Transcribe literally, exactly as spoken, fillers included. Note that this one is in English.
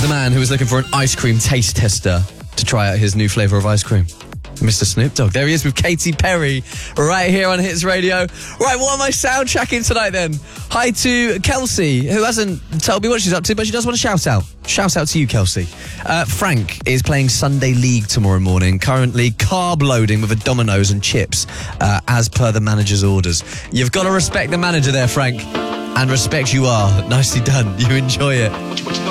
the man who was looking for an ice cream taste tester to try out his new flavour of ice cream. Mister Snoop Dogg. There he is with Katy Perry right here on Hits Radio. Right, what am I soundtracking tonight then? Hi to Kelsey, who hasn't told me what she's up to, but she does want to shout out. Shout out to you, Kelsey. Uh, Frank is playing Sunday League tomorrow morning, currently carb loading with a Domino's and chips, uh, as per the manager's orders. You've got to respect the manager there, Frank. And respect you are. Nicely done. You enjoy it.